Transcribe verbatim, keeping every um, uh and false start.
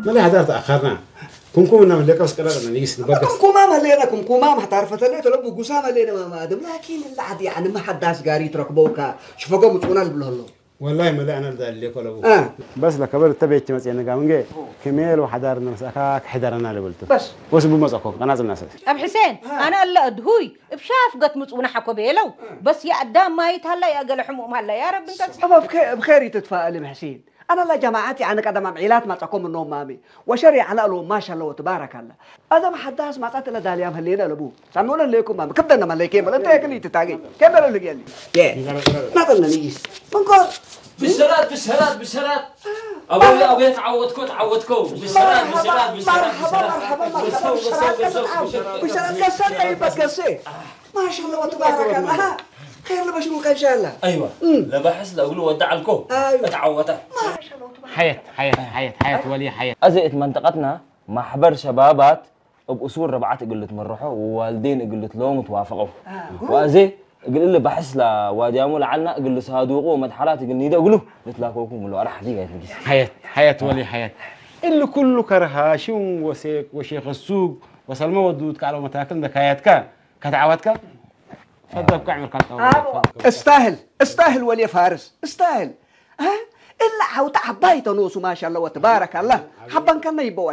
ما لي هذا تأخرنا كم نعمل لك بس كذا لما نيجي نبغى كم كم ملينا كم كم ما هتعرف تلي تلو بقسام ملينا ما ما دم لكن العادي يعني ما حد داس قاري تركبوك شوفوا قوم تقولنا بالهلو والله ما لي أنا ده اللي كله أبوه آه. بس لكبر تبيت مثلا قامنجي كميل وحضرنا مسكاك حضرنا اللي قلته بس بس بو مسكوك أنا لازم نسأل أب حسين أنا اللي أدهوي بشاف قط مصونا حكوا بيلو بس يا قدام ما يتهلا يا قل حموم هلا يا رب انت أبا بخير بخير تتفائل محسين أنا لا جماعتي أنا كذا معيلات ما تقوم النوم مامي وشري على له ما شاء الله وتبارك الله هذا ما حد داس ما تعطي له داليام هلينا لبو سامونا ليكم مامي كبدنا ما ملاكين ولا أنت يكلي تتاجي كم بلو اللي قال لي يا ما تلنا نيس منكر بالشرات بالشرات بالشرات أبوي أبوي تعودكو تعودكو بالشرات بالشرات بالشرات مرحبا مرحبا مرحبا بالشرات كسر أي بس كسر ما شاء الله وتبارك الله خير لبش ممكن إن شاء الله أيوة لا بحس لا أقوله ودع الكو أيوة تعودته ما شاء الله تبارك حياة حياة حياة حياة ولي حياة أزئت منطقتنا محبر شبابات بأصول ربعات قلت مرحوا ووالدين قلت لهم توافقوا وأزي قل له بحس لا واديامو عنا قل له صادوقو مدحرات قل نيدا قلو نتلاقوكم ولا راح حقيقة حياة حياة ولي حياة اللي كله كرهاشون وسيك وشيخ السوق وسلمى ودود كعلو متاكل ذكايتك كتعودك فضل كعمل كالطاوله استاهل استاهل ولي فارس استاهل ها إلا حوت حبايته نوسو ما شاء الله وتبارك الله حبا كان يبوا